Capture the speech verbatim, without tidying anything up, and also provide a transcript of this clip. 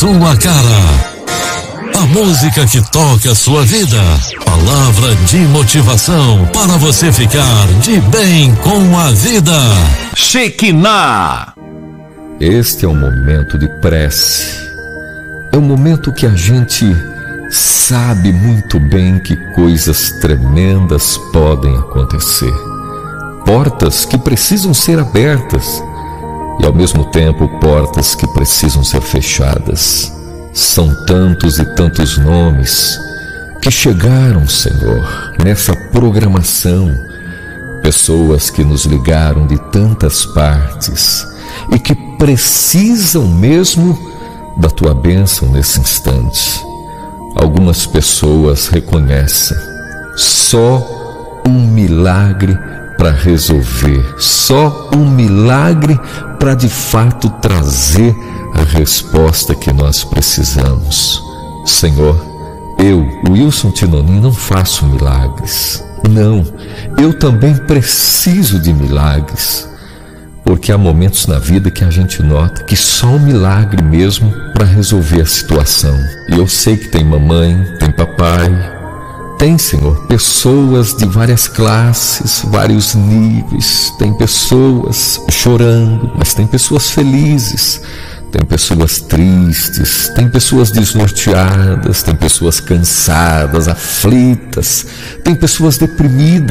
sua cara. A música que toca a sua vida. Palavra de motivação para você ficar de bem com a vida. Shekinah. Este é um momento de prece. É um momento que a gente sabe muito bem que coisas tremendas podem acontecer. Portas que precisam ser abertas e, ao mesmo tempo, portas que precisam ser fechadas. São tantos e tantos nomes que chegaram, Senhor, nessa programação. Pessoas que nos ligaram de tantas partes e que precisam mesmo da Tua bênção nesse instante. Algumas pessoas reconhecem só um milagre para resolver, só um milagre para de fato trazer a resposta que nós precisamos. Senhor, eu, Wilson Tinonim, não faço milagres. Não, eu também preciso de milagres, porque há momentos na vida que a gente nota que só um milagre mesmo para resolver a situação. E eu sei que tem mamãe, tem papai, tem, Senhor, pessoas de várias classes, vários níveis. Tem pessoas chorando, mas tem pessoas felizes. Tem pessoas tristes, tem pessoas desnorteadas, tem pessoas cansadas, aflitas, tem pessoas deprimidas.